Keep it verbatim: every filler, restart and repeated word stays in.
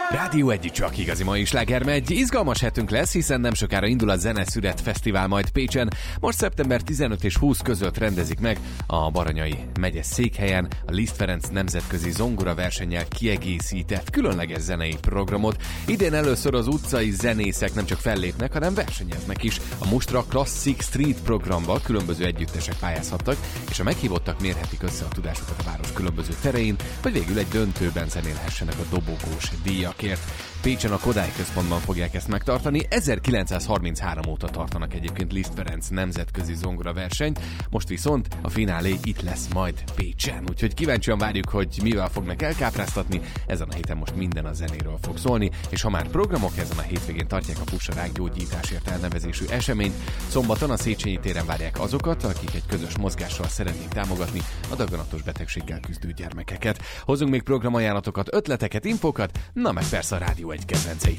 Rádió egy csak igazi mai slágermegy. Izgalmas hetünk lesz, hiszen nem sokára indul a Zeneszület Fesztivál majd Pécsen. Most szeptember tizenöt és húsz között rendezik meg a Baranyai megye székhelyen a Liszt Ferenc nemzetközi zongora versennyel kiegészített különleges zenei programot. Idén először az utcai zenészek nem csak fellépnek, hanem versenyeznek is. A Mustra Classic Street programba különböző együttesek pályázhattak, és a meghívottak mérhetik össze a tudásukat a város különböző terein, vagy végül egy döntőben zenélhessenek a dobogós díjakért. Pécsen a Kodály Központban fogják ezt megtartani. ezerkilencszázharminchárom óta tartanak egyébként Liszt Ferenc nemzetközi zongora versenyt, most viszont a finálé itt lesz majd Pécsen. Úgyhogy kíváncsian várjuk, hogy mivel fognak elkápráztatni. Ezen a héten most minden a zenéről fog szólni, és ha már programok, ezen a hétvégén tartják a Fussa Rák gyógyításért elnevezésű eseményt. Szombaton a Széchenyi téren várják azokat, akik egy közös mozgással szeretnék támogatni a daganatos betegséggel küzdő gyermekeket. Hozunk még programajánlatokat, ötleteket, infokat, na meg persze a Rádió egy kedvenceit.